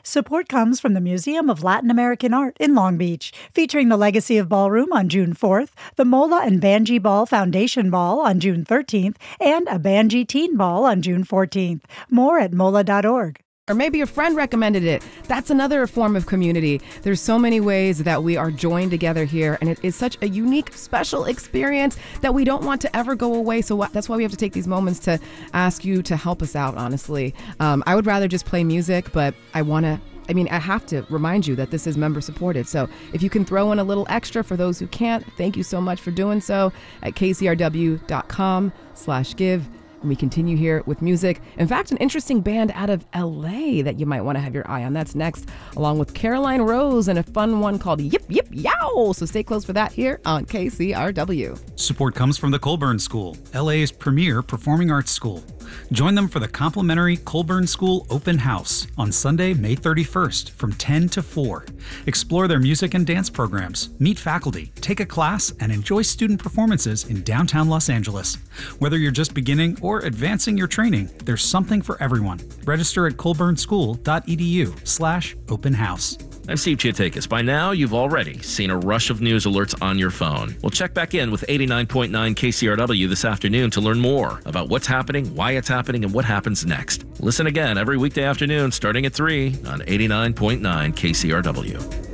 Support comes from the Museum of Latin American Art in Long Beach, featuring the Legacy of Ballroom on June 4th, the Mola and Banji Ball Foundation Ball on June 13th, and a Banji Teen Ball on June 14th. More at mola.org. Or maybe a friend recommended it. That's another form of community. There's so many ways that we are joined together here, and it is such a unique, special experience that we don't want to ever go away. So that's why we have to take these moments to ask you to help us out, honestly. I would rather just play music, but I have to remind you that this is member supported. So if you can throw in a little extra for those who can't, thank you so much for doing so at kcrw.com/give. And we continue here with music. In fact, an interesting band out of LA that you might want to have your eye on. That's next, along with Caroline Rose and a fun one called Yip Yip Yow. So stay close for that here on KCRW. Support comes from the Colburn School, LA's premier performing arts school. Join them for the complimentary Colburn School Open House on Sunday, May 31st from 10 to 4. Explore their music and dance programs, meet faculty, take a class, and enjoy student performances in downtown Los Angeles. Whether you're just beginning or advancing your training, there's something for everyone. Register at colburnschool.edu/open house. I'm Steve Chiatakis. By now, you've already seen a rush of news alerts on your phone. We'll check back in with 89.9 KCRW this afternoon to learn more about what's happening, why it's happening, and what happens next. Listen again every weekday afternoon starting at 3 on 89.9 KCRW.